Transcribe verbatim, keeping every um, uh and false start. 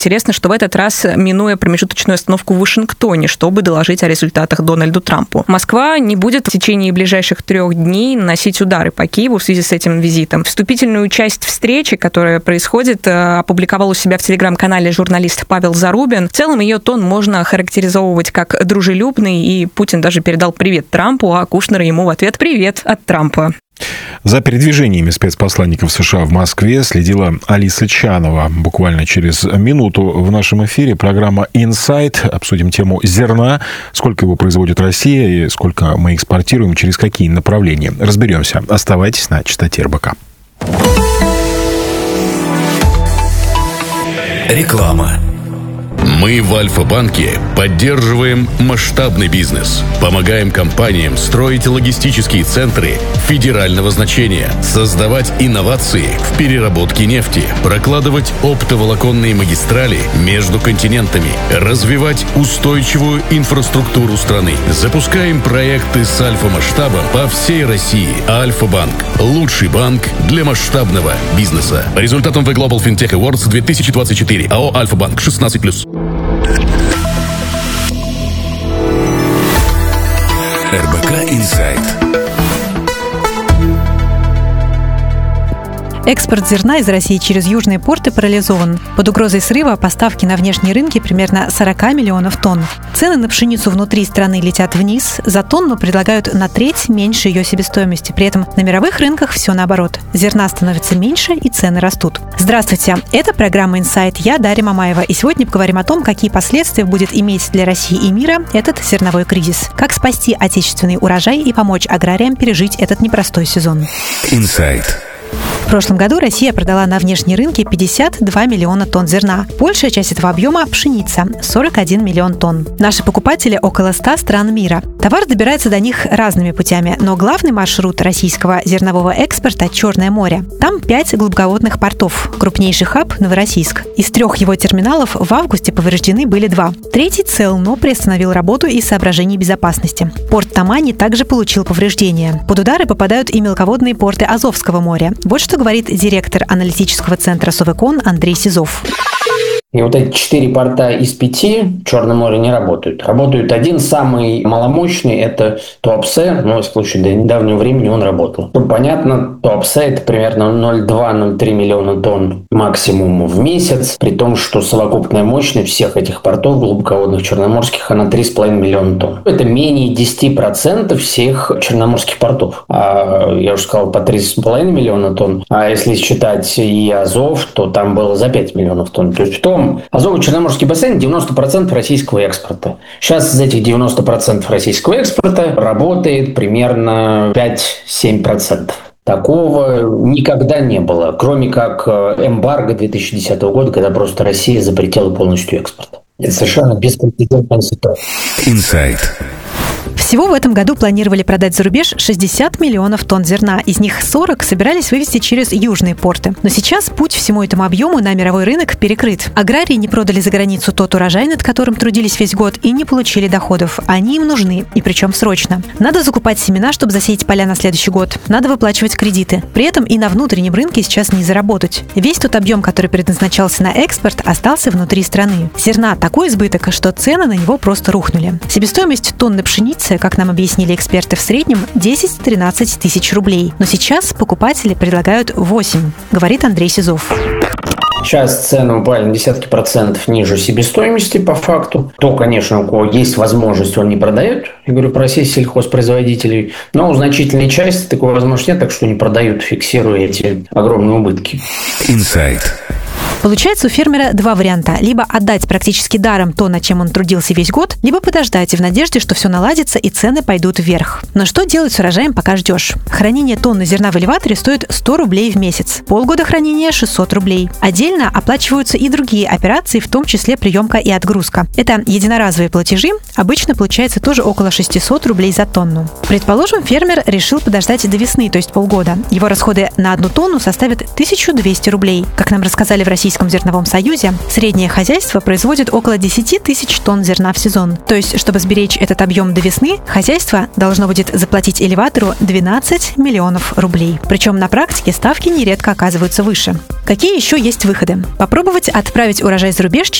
Интересно, что в этот раз, минуя промежуточную остановку в Вашингтоне, чтобы доложить о результатах Дональду Трампу. Москва не будет в течение ближайших трех дней наносить удары по Киеву в связи с этим визитом. Вступительную часть встречи, которая происходит, опубликовал у себя в телеграм-канале журналист Павел Зарубин. В целом ее тон можно охарактеризовывать как дружелюбный, и Путин даже передал привет Трампу, а Кушнер ему в ответ привет от Трампа. За передвижениями спецпосланников США в Москве следила Алиса Чанова. Буквально через минуту в нашем эфире программа «Инсайт». Обсудим тему зерна, сколько его производит Россия и сколько мы экспортируем, через какие направления. Разберемся. Оставайтесь на частоте эр бэ ка. Реклама. Мы в Альфа-банке поддерживаем масштабный бизнес, помогаем компаниям строить логистические центры федерального значения, создавать инновации в переработке нефти, прокладывать оптоволоконные магистрали между континентами, развивать устойчивую инфраструктуру страны. Запускаем проекты с альфа-масштабом по всей России. Альфа-банк – лучший банк для масштабного бизнеса. По результатам The Global FinTech Awards две тысячи двадцать четыре. АО «Альфа-банк» шестнадцать плюс. эр бэ ка «Инсайт». Экспорт зерна из России через южные порты парализован. Под угрозой срыва поставки на внешние рынки примерно сорок миллионов тонн. Цены на пшеницу внутри страны летят вниз, за тонну предлагают на треть меньше ее себестоимости. При этом на мировых рынках все наоборот. Зерна становится меньше и цены растут. Здравствуйте, это программа «Инсайт». Я Дарья Мамаева. И сегодня поговорим о том, какие последствия будет иметь для России и мира этот зерновой кризис. Как спасти отечественный урожай и помочь аграриям пережить этот непростой сезон. «Инсайт». В прошлом году Россия продала на внешние рынки пятьдесят два миллиона тонн зерна. Большая часть этого объема – пшеница – сорок один миллион тонн. Наши покупатели – около ста стран мира. Товар добирается до них разными путями, но главный маршрут российского зернового экспорта – Черное море. Там пять глубоководных портов. Крупнейший хаб – Новороссийск. Из трех его терминалов в августе повреждены были два. Третий цел, но приостановил работу из соображений безопасности. Порт Тамани также получил повреждения. Под удары попадают и мелководные порты Азовского моря. Вот что говорит директор аналитического центра Совэкон Андрей Сизов. И вот эти четыре порта из пяти в Черном море не работают. Работают один, самый маломощный, это Туапсе. Ну, в случае до недавнего времени он работал. Чтобы понятно, Туапсе — это примерно ноль целых два - ноль целых три миллиона тонн максимум в месяц, при том, что совокупная мощность всех этих портов глубоководных черноморских, она три целых пять десятых миллиона тонн. Это менее десять процентов всех черноморских портов. А я уже сказал, по три целых пять десятых миллиона тонн. А если считать и Азов, то там было за пять миллионов тонн. То есть в том, Азово-Черноморский бассейн – девяносто процентов российского экспорта. Сейчас из этих девяноста процентов российского экспорта работает примерно пять-семь процентов. Такого никогда не было, кроме как эмбарго две тысячи десятого года, когда просто Россия запретила полностью экспорт. Это совершенно беспрецедентная ситуация. Инсайт. Всего в этом году планировали продать за рубеж шестьдесят миллионов тонн зерна. Из них сорок собирались вывести через южные порты. Но сейчас путь всему этому объему на мировой рынок перекрыт. Аграрии не продали за границу тот урожай, над которым трудились весь год, и не получили доходов. Они им нужны, и причем срочно. Надо закупать семена, чтобы засеять поля на следующий год. Надо выплачивать кредиты. При этом и на внутреннем рынке сейчас не заработать. Весь тот объем, который предназначался на экспорт, остался внутри страны. Зерна такой избыток, что цены на него просто рухнули. Себестоимость тонны пшеницы, как нам объяснили эксперты, в среднем десять-тринадцать тысяч рублей. Но сейчас покупатели предлагают восемь, говорит Андрей Сизов. Сейчас цены упали на десятки процентов ниже себестоимости по факту. То, конечно, у кого есть возможность, он не продает. Я говорю про сеть сельхозпроизводителей. Но у значительной части такой возможности нет, так что не продают, фиксируя эти огромные убытки. Инсайт. Получается, у фермера два варианта. Либо отдать практически даром то, над чем он трудился весь год, либо подождать в надежде, что все наладится и цены пойдут вверх. Но что делать с урожаем, пока ждешь? Хранение тонны зерна в элеваторе стоит сто рублей в месяц. Полгода хранения – шестьсот рублей. Отдельно оплачиваются и другие операции, в том числе приемка и отгрузка. Это единоразовые платежи. Обычно получается тоже около шестьсот рублей за тонну. Предположим, фермер решил подождать до весны, то есть полгода. Его расходы на одну тонну составят тысячу двести рублей. Как нам рассказали в России Российском зерновом союзе среднее хозяйство производит около десять тысяч тонн зерна в сезон. То есть, чтобы сберечь этот объем до весны, хозяйство должно будет заплатить элеватору двенадцать миллионов рублей. Причем на практике ставки нередко оказываются выше. Какие еще есть выходы? Попробовать отправить урожай за рубеж